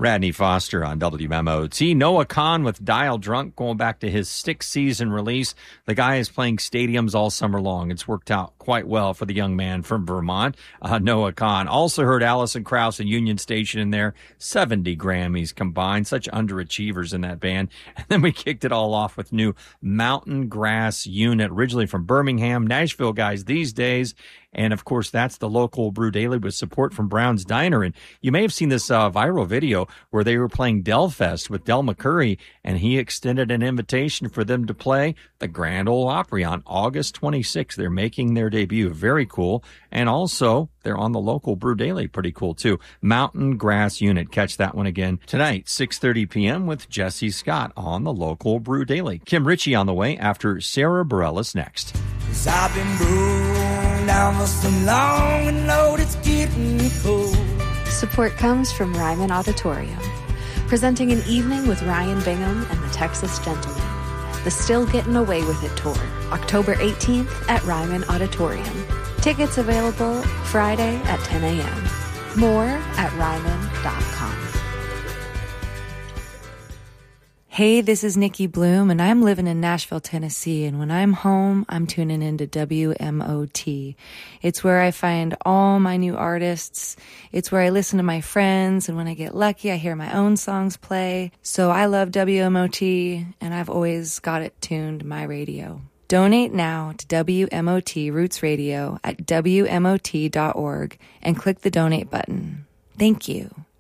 Radney Foster on WMOT. Noah Kahan with Dial Drunk, going back to his 6th season release. The guy is playing stadiums all summer long. It's worked out quite well for the young man from Vermont, Noah Kahan. Also heard Alison Krauss and Union Station in there. 70 Grammys combined. Such underachievers in that band. And then we kicked it all off with new Mountain Grass Unit, originally from Birmingham, Nashville guys these days. And, of course, that's the local Brew Daily with support from Brown's Diner. And you may have seen this viral video where they were playing Delfest with Del McCoury, and he extended an invitation for them to play the Grand Ole Opry on August 26th. They're making their debut. Very cool. And also, they're on the local Brew Daily. Pretty cool, too. Mountain Grass Unit. Catch that one again tonight, 6:30 p.m. with Jesse Scott on the local Brew Daily. Kim Ritchie on the way after Sarah Bareilles next. 'Cause I've been brewing down for so long and know it's getting cold. Support comes from Ryman Auditorium, presenting an evening with Ryan Bingham and the Texas Gentlemen. The Still Getting Away With It tour, October 18th at Ryman Auditorium. Tickets available Friday at 10 a.m. More at ryman.com. Hey, this is Nikki Bloom, and I'm living in Nashville, Tennessee, and when I'm home, I'm tuning into WMOT. It's where I find all my new artists. It's where I listen to my friends, and when I get lucky, I hear my own songs play. So I love WMOT, and I've always got it tuned my radio. Donate now to WMOT Roots Radio at WMOT.org and click the donate button. Thank you.